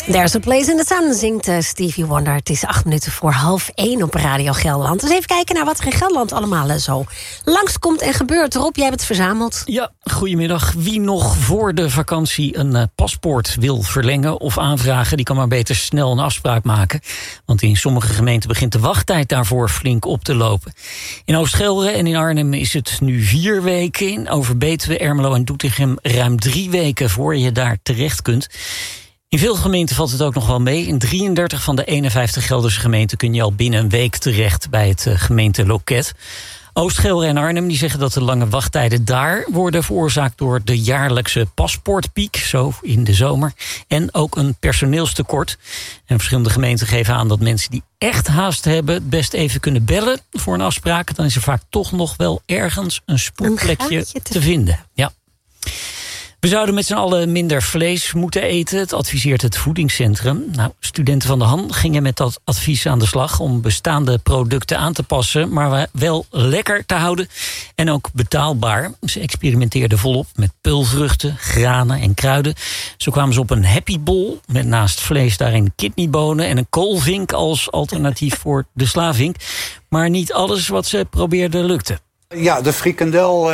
There's a Place in the Sun, zingt Stevie Wonder. Het is 1:08 op Radio Gelderland. Dus even kijken naar wat er in Gelderland allemaal zo langskomt en gebeurt. Rob, jij hebt het verzameld. Ja, goedemiddag. Wie nog voor de vakantie een paspoort wil verlengen of aanvragen, die kan maar beter snel een afspraak maken. Want in sommige gemeenten begint de wachttijd daarvoor flink op te lopen. In Oost-Gelre en in Arnhem is het nu 4 weken. In Overbetuwe, Ermelo en Doetinchem ruim 3 weken voor je daar terecht kunt. In veel gemeenten valt het ook nog wel mee. In 33 van de 51 Gelderse gemeenten kun je al binnen een week terecht bij het gemeenteloket. Oost-Gelre en Arnhem die zeggen dat de lange wachttijden daar worden veroorzaakt door de jaarlijkse paspoortpiek, zo in de zomer, en ook een personeelstekort. En verschillende gemeenten geven aan dat mensen die echt haast hebben het best even kunnen bellen voor een afspraak. Dan is er vaak toch nog wel ergens een spoedplekje te vinden. Ja. We zouden met z'n allen minder vlees moeten eten. Het adviseert het voedingscentrum. Nou, studenten van de Han gingen met dat advies aan de slag om bestaande producten aan te passen, maar wel lekker te houden en ook betaalbaar. Ze experimenteerden volop met peulvruchten, granen en kruiden. Zo kwamen ze op een happy bowl met naast vlees daarin kidneybonen en een koolvink als alternatief voor de slavink. Maar niet alles wat ze probeerden lukte. Ja, de frikandel,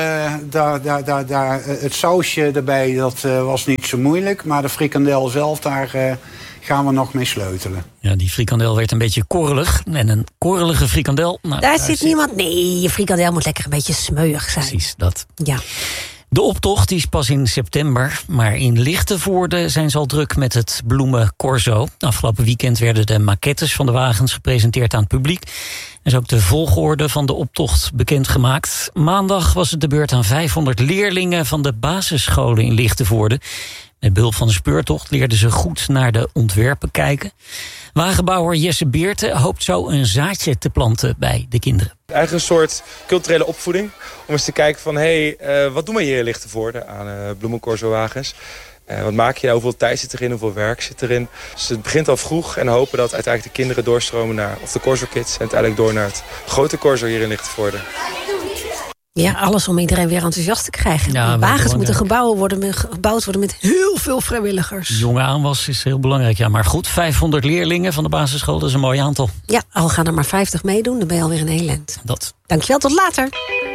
het sausje erbij, dat was niet zo moeilijk. Maar de frikandel zelf, daar gaan we nog mee sleutelen. Ja, die frikandel werd een beetje korrelig. En een korrelige frikandel... Nou, daar zit niemand... Nee, je frikandel moet lekker een beetje smeuig zijn. Precies, dat. Ja. De optocht is pas in september, maar in Lichtenvoorde zijn ze al druk met het bloemencorso. Afgelopen weekend werden de maquettes van de wagens gepresenteerd aan het publiek. En is ook de volgorde van de optocht bekendgemaakt. Maandag was het de beurt aan 500 leerlingen van de basisscholen in Lichtenvoorde. Met behulp van de speurtocht leerden ze goed naar de ontwerpen kijken. Wagenbouwer Jesse Beerte hoopt zo een zaadje te planten bij de kinderen. Eigenlijk een soort culturele opvoeding. Om eens te kijken van, wat doen we hier in Lichtenvoorde aan bloemencorso-wagens? Wat maak je? Hoeveel tijd zit erin? Hoeveel werk zit erin? Dus het begint al vroeg en hopen dat uiteindelijk de kinderen doorstromen naar of de Corso Kids en uiteindelijk door naar het grote Corso hier in Lichtenvoorde. Ja, alles om iedereen weer enthousiast te krijgen. Ja, wagens moeten gebouwd worden met heel veel vrijwilligers. Jonge aanwas is heel belangrijk, ja. Maar goed, 500 leerlingen van de basisschool, dat is een mooi aantal. Ja, al gaan er maar 50 meedoen, dan ben je alweer een heel eind. Dat. Dankjewel, tot later.